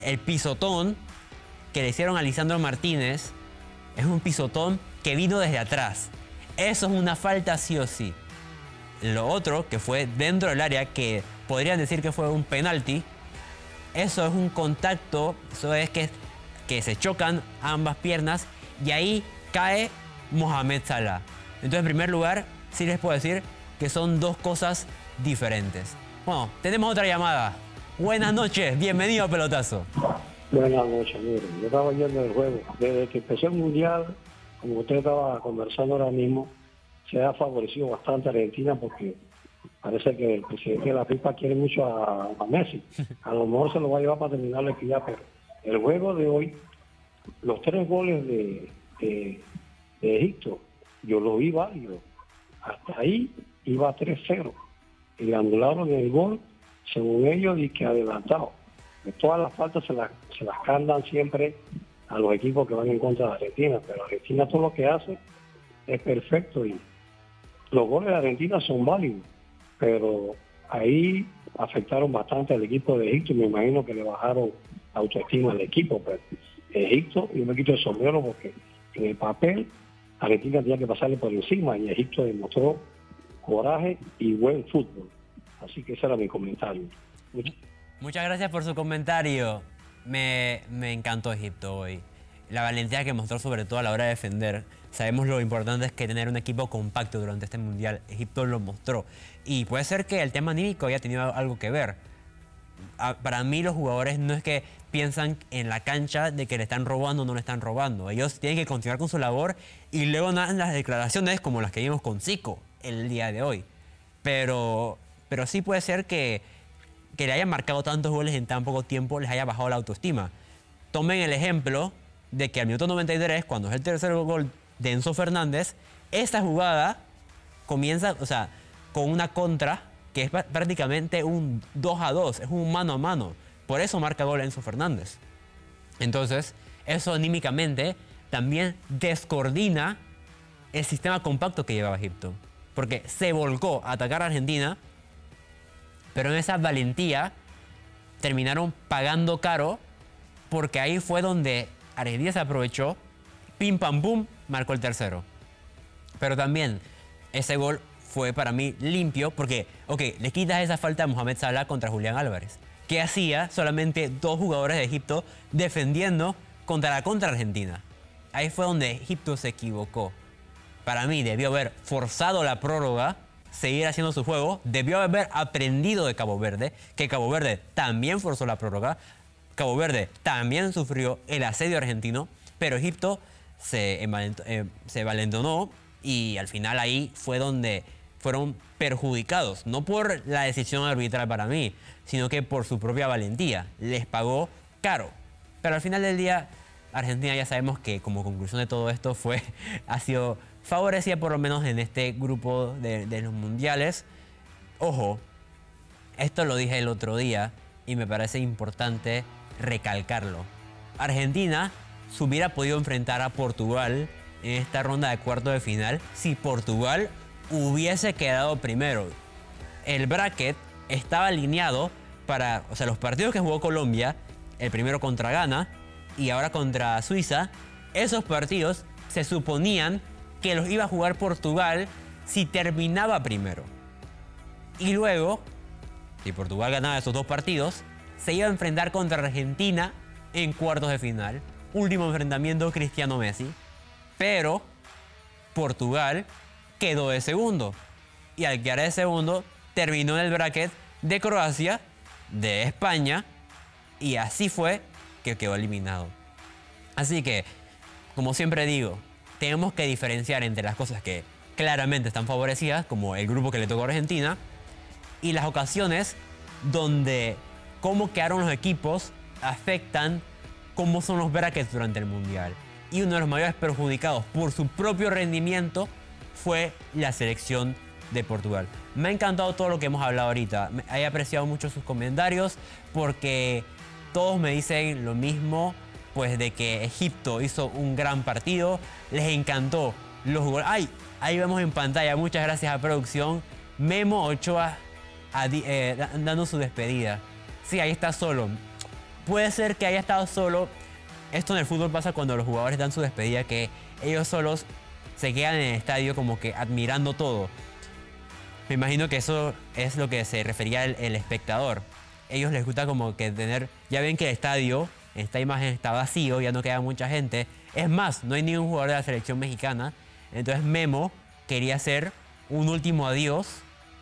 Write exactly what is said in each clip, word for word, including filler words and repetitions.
El pisotón que le hicieron a Lisandro Martínez es un pisotón que vino desde atrás. Eso es una falta sí o sí. Lo otro, que fue dentro del área, que podrían decir que fue un penalti, eso es un contacto, eso es que, que se chocan ambas piernas y ahí cae Mohamed Salah. Entonces, en primer lugar, sí les puedo decir que son dos cosas diferentes. Bueno, tenemos otra llamada. Buenas noches, bienvenido a Pelotazo. Buenas noches, mire, yo estaba viendo el juego. Desde que empezó el Mundial, como usted estaba conversando ahora mismo, se ha favorecido bastante a Argentina porque parece que el presidente de la FIFA quiere mucho a, a Messi. A lo mejor se lo va a llevar para terminar la equidad, pero el juego de hoy, los tres goles de, de, de Egipto, yo lo vi válido. Hasta ahí iba tres cero. Y le anularon el gol, según ellos, y que adelantado. De todas las faltas se las, se las cantan siempre a los equipos que van en contra de Argentina, pero Argentina todo lo que hace es perfecto y los goles de Argentina son válidos, pero ahí afectaron bastante al equipo de Egipto y me imagino que le bajaron autoestima al equipo, pero Egipto, y me quito el sombrero porque en el papel Argentina tenía que pasarle por encima y Egipto demostró coraje y buen fútbol. Así que ese era mi comentario. Muchas, Muchas gracias por su comentario. Me, me encantó Egipto hoy. La valentía que mostró sobre todo a la hora de defender. Sabemos lo importante es que tener un equipo compacto durante este Mundial. Egipto lo mostró. Y puede ser que el tema anímico haya tenido algo que ver. Para mí los jugadores no es que piensan en la cancha de que le están robando o no le están robando. Ellos tienen que continuar con su labor y luego dan las declaraciones como las que vimos con Zico el día de hoy. Pero, pero sí puede ser que, que le hayan marcado tantos goles en tan poco tiempo les haya bajado la autoestima. Tomen el ejemplo de que al minuto noventa y tres, cuando es el tercer gol de Enzo Fernández, esta jugada comienza, o sea, con una contra que es prácticamente un dos a dos, es un mano a mano. Por eso marca gol Enzo Fernández. Entonces, eso anímicamente también descoordina el sistema compacto que llevaba Egipto. Porque se volcó a atacar a Argentina, pero en esa valentía terminaron pagando caro, porque ahí fue donde Argentina se aprovechó, pim pam pum, marcó el tercero. Pero también ese gol fue para mí limpio porque, ok, le quitas esa falta a Mohamed Salah contra Julián Álvarez, que hacía solamente dos jugadores de Egipto defendiendo contra la contra Argentina. Ahí fue donde Egipto se equivocó. Para mí debió haber forzado la prórroga, seguir haciendo su juego, debió haber aprendido de Cabo Verde, que Cabo Verde también forzó la prórroga, Cabo Verde también sufrió el asedio argentino, pero Egipto se, eh, se valentonó y al final ahí fue donde fueron perjudicados, no por la decisión arbitral para mí, sino que por su propia valentía. Les pagó caro. Pero al final del día, Argentina ya sabemos que como conclusión de todo esto fue, ha sido favorecida por lo menos en este grupo de, de los mundiales. Ojo, esto lo dije el otro día y me parece importante recalcarlo. Argentina se hubiera podido enfrentar a Portugal en esta ronda de cuartos de final si Portugal hubiese quedado primero. El bracket estaba alineado para, o sea, los partidos que jugó Colombia, el primero contra Ghana y ahora contra Suiza, esos partidos se suponían que los iba a jugar Portugal si terminaba primero. Y luego, si Portugal ganaba esos dos partidos, se iba a enfrentar contra Argentina en cuartos de final. Último enfrentamiento Cristiano-Messi. Pero Portugal quedó de segundo. Y al quedar de segundo, terminó en el bracket de Croacia, de España, y así fue que quedó eliminado. Así que, como siempre digo, tenemos que diferenciar entre las cosas que claramente están favorecidas, como el grupo que le tocó a Argentina, y las ocasiones donde cómo quedaron los equipos afectan cómo son los brackets durante el Mundial. Y uno de los mayores perjudicados por su propio rendimiento fue la selección de Portugal. Me ha encantado todo lo que hemos hablado ahorita. He apreciado mucho sus comentarios porque todos me dicen lo mismo, pues de que Egipto hizo un gran partido. Les encantó los goles. ¡Ay! Ahí vemos en pantalla, muchas gracias a producción, Memo Ochoa a, eh, dando su despedida. Sí, ahí está solo. puede ser que haya estado solo. Esto en el fútbol pasa cuando los jugadores dan su despedida, que ellos solos se quedan en el estadio como que admirando todo. Me imagino que eso es lo que se refería el, el espectador. Ellos les gusta como que tener... Ya ven que el estadio, esta imagen está vacío, ya no queda mucha gente. Es más, no hay ningún jugador de la selección mexicana. Entonces Memo quería hacer un último adiós,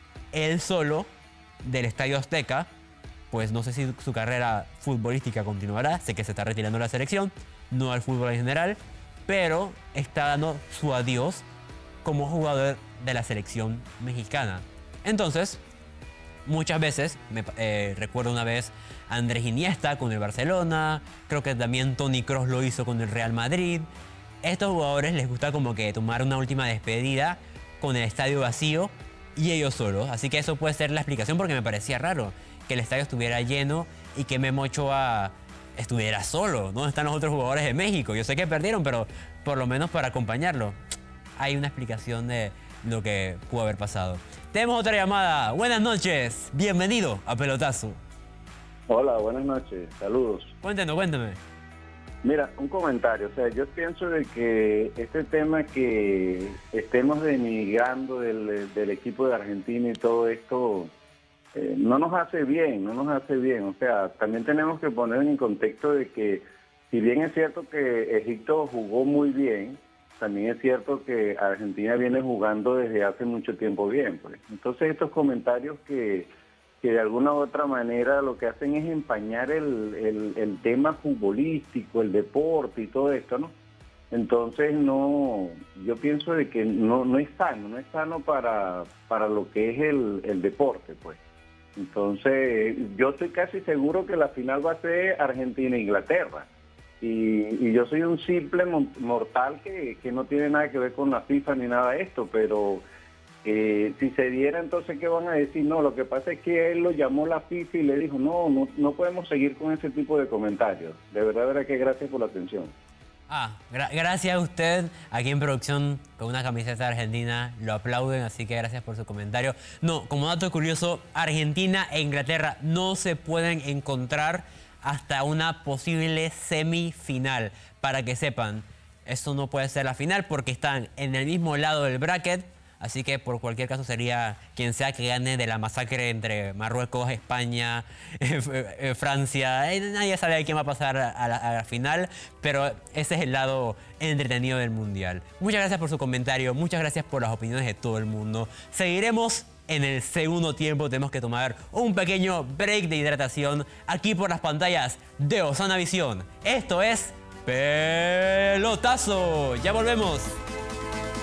él solo, del Estadio Azteca. Pues no sé si su carrera futbolística continuará. Sé que se está retirando de la selección, no al fútbol en general. Pero está dando su adiós como jugador de la selección mexicana. Entonces, muchas veces, me, eh, recuerdo una vez a Andrés Iniesta con el Barcelona, creo que también Toni Kroos lo hizo con el Real Madrid. Estos jugadores les gusta como que tomar una última despedida con el estadio vacío y ellos solos. Así que eso puede ser la explicación, porque me parecía raro que el estadio estuviera lleno y que Memo Ochoa estuviera solo. ¿Dónde están los otros jugadores de México? Yo sé que perdieron, pero por lo menos para acompañarlo. Hay una explicación de lo que pudo haber pasado. Tenemos otra llamada. Buenas noches. Bienvenido a Pelotazo. Hola, buenas noches. Saludos. Cuéntenos, cuéntame. Mira, un comentario. O sea, yo pienso de que este tema que estemos denigrando del, del equipo de Argentina y todo esto eh, no nos hace bien, no nos hace bien. O sea, también tenemos que poner en contexto de que si bien es cierto que Egipto jugó muy bien, también es cierto que Argentina viene jugando desde hace mucho tiempo bien, pues. Entonces estos comentarios que, que de alguna u otra manera lo que hacen es empañar el, el, el tema futbolístico, el deporte y todo esto, ¿no? Entonces no, yo pienso de que no, no es sano, no es sano para, para lo que es el, el deporte, pues. Entonces yo estoy casi seguro que la final va a ser Argentina-Inglaterra. Y, y yo soy un simple mortal que, que no tiene nada que ver con la FIFA ni nada de esto, pero eh, si se diera, entonces ¿qué van a decir? No, lo que pasa es que él lo llamó la FIFA y le dijo, no, no, no podemos seguir con ese tipo de comentarios. De verdad, de verdad que gracias por la atención. Ah, gra gracias a usted. Aquí en producción, con una camiseta argentina, lo aplauden, así que gracias por su comentario. No, como dato curioso, Argentina e Inglaterra no se pueden encontrar hasta una posible semifinal. Para que sepan, esto no puede ser la final porque están en el mismo lado del bracket. Así que por cualquier caso sería quien sea que gane de la masacre entre Marruecos, España, eh, Francia. Eh, nadie sabe quién va a pasar a la, a la final, pero ese es el lado entretenido del Mundial. Muchas gracias por su comentario, muchas gracias por las opiniones de todo el mundo. Seguiremos en el segundo tiempo. Tenemos que tomar un pequeño break de hidratación aquí por las pantallas de Osana Visión. Esto es Pelotazo. Ya volvemos.